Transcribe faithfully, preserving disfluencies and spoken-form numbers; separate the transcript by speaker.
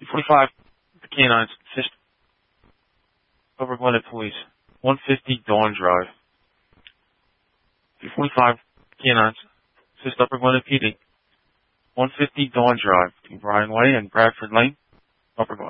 Speaker 1: two forty-five, the canines, assist Upper Gwinnett Police, one fifty Dawn Drive. two forty-five, canines, assist Upper Gwinnett P D, one fifty Dawn Drive, to Bryan Way and Bradford Lane, Upper Gwinnett.